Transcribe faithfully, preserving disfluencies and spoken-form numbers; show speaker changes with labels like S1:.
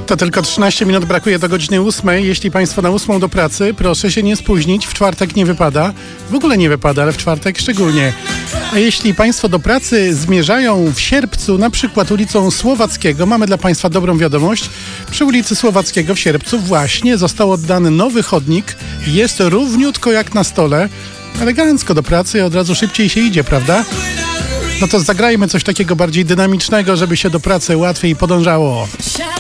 S1: To tylko trzynaście minut brakuje do godziny ósmej. Jeśli Państwo na ósmą do pracy, proszę się nie spóźnić. W czwartek nie wypada. W ogóle nie wypada, ale w czwartek szczególnie. A jeśli Państwo do pracy zmierzają w Sierpcu, na przykład ulicą Słowackiego, mamy dla Państwa dobrą wiadomość. Przy ulicy Słowackiego w Sierpcu właśnie został oddany nowy chodnik. Jest równiutko jak na stole. Elegancko do pracy, od razu szybciej się idzie, prawda? No to zagrajmy coś takiego bardziej dynamicznego, żeby się do pracy łatwiej podążało.